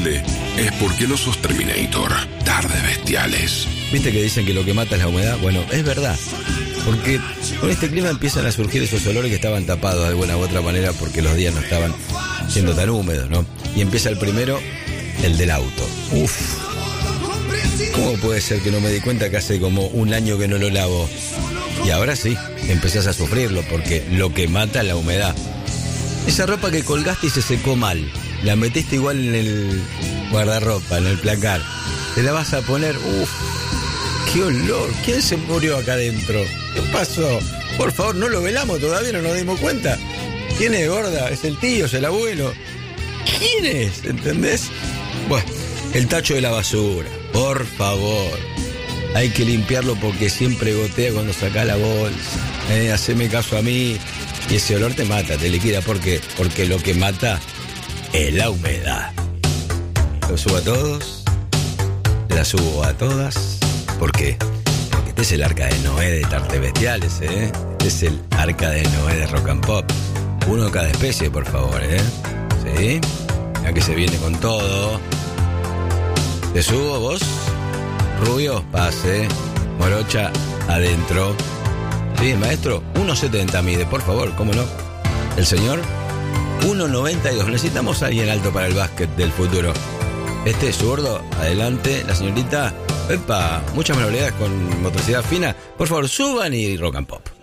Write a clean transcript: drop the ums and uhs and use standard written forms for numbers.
cable es porque no sos Terminator. Tardes bestiales. ¿Viste que dicen que lo que mata es la humedad? Bueno, es verdad. Porque con este clima empiezan a surgir esos olores que estaban tapados de alguna u otra manera porque los días no estaban siendo tan húmedos, ¿no? Y empieza el primero, el del auto. Uf. ¿Cómo puede ser que no me di cuenta que hace como un año que no lo lavo? Y ahora sí, empezás a sufrirlo porque lo que mata es la humedad. Esa ropa que colgaste y se secó mal, la metiste igual en el guardarropa, en el placar. Te la vas a poner, uf. ¡Qué olor! ¿Quién se murió acá adentro? ¿Qué pasó? Por favor, no lo velamos todavía, no nos dimos cuenta. ¿Quién es, gorda? ¿Es el tío? ¿Es el abuelo? ¿Quién es? ¿Entendés? Bueno, el tacho de la basura, por favor. Hay que limpiarlo porque siempre gotea cuando sacás la bolsa. Haceme caso a mí. Y ese olor te mata, te liquida. ¿Por qué? Porque lo que mata es la humedad. Lo subo a todos. La subo a todas. ¿Por qué? Porque este es el arca de Noé de Tardes Bestiales, ¿eh? Este es el arca de Noé de Rock and Pop. Uno de cada especie, por favor, ¿eh? ¿Sí? Ya que se viene con todo. ¿Te subo vos? Rubio, pase. Morocha, adentro. ¿Sí, maestro? 1.70 mide, por favor, ¿cómo no? ¿El señor? 1.92. Necesitamos a alguien alto para el básquet del futuro. Este zurdo, adelante. La señorita... ¡Epa! Muchas manualidades con motricidad fina. Por favor, suban y rock and pop.